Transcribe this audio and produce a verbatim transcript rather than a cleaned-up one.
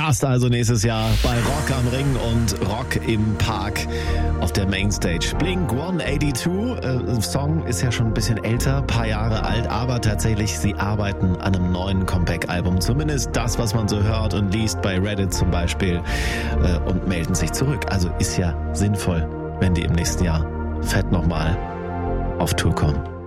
Gast also nächstes Jahr bei Rock am Ring und Rock im Park auf der Mainstage. Blink hundertzweiundachtzig, äh, Song ist ja schon ein bisschen älter, paar Jahre alt, aber tatsächlich, sie arbeiten an einem neuen Comeback-Album. Zumindest das, was man so hört und liest bei Reddit zum Beispiel, äh, und melden sich zurück. Also ist ja sinnvoll, wenn die im nächsten Jahr fett nochmal auf Tour kommen.